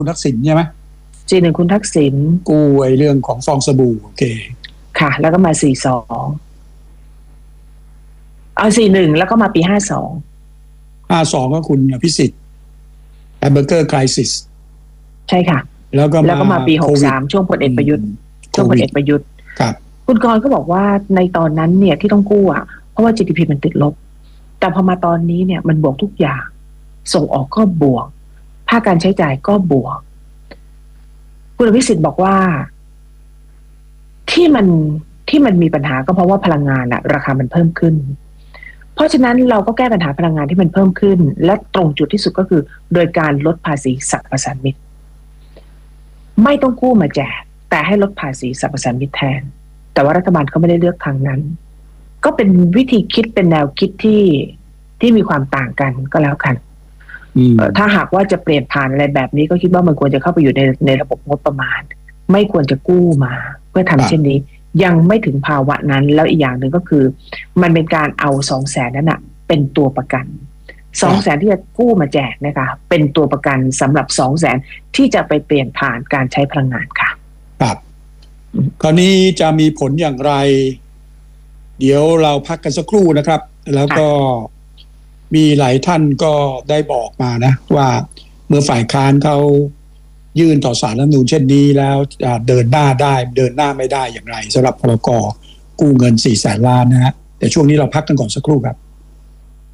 คุณทักษิณใช่ไหม 41คุณทักษิณกู้ไอ้เรื่องของฟองสบู่โอเคค่ะแล้วก็มา4241แล้วก็มาปี 52ก็คุณอภิสิทธิ์แฮมเบอร์เกอร์ไครซิสใช่ค่ะแล้วก็มาปี63ช่วงพลเอกประยุทธ์ครับคุณกรณ์ก็บอกว่าในตอนนั้นเนี่ยที่ต้องกู้เพราะว่า GDP มันติดลบแต่พอมาตอนนี้เนี่ยมันบวกทุกอย่างส่งออกก็บวกภาคการใช้จ่ายก็บวกคุณอภิสิทธิ์บอกว่าที่มันมีปัญหาก็เพราะว่าพลังงานราคามันเพิ่มขึ้นเพราะฉะนั้นเราก็แก้ปัญหาพลังงานที่มันเพิ่มขึ้นและตรงจุดที่สุดก็คือโดยการลดภาษีสรรพสามิตไม่ต้องกู้มาแจกแต่ให้ลดภาษีสรรพสามิตแทนแต่ว่ารัฐบาลก็ไม่ได้เลือกทางนั้นก็เป็นวิธีคิดเป็นแนวคิดที่มีความต่างกันก็แล้วกันถ้าหากว่าจะเปลี่ยนผ่านอะไรแบบนี้ก็คิดว่ามันควรจะเข้าไปอยู่ในระบบงบประมาณไม่ควรจะกู้มาเพื่อทำเช่นนี้ยังไม่ถึงภาวะนั้นแล้วอีกอย่างหนึ่งก็คือมันเป็นการเอา200,000นั้นเป็นตัวประกัน200,000ที่จะกู้มาแจกนะคะเป็นตัวประกันสำหรับ200,000ที่จะไปเปลี่ยนผ่านการใช้พลังงานค่ะครับคราวนี้จะมีผลอย่างไรเดี๋ยวเราพักกันสักครู่นะครับแล้วก็มีหลายท่านก็ได้บอกมานะว่าเมื่อฝ่ายค้านเขายื่นต่อศาลรัฐธรรมนูญเช่นนี้แล้วเดินหน้าได้เดินหน้าไม่ได้อย่างไรสำหรับพรก.กู้เงิน400,000 ล้านนะฮะแต่ช่วงนี้เราพักกันก่อนสักครู่ครับ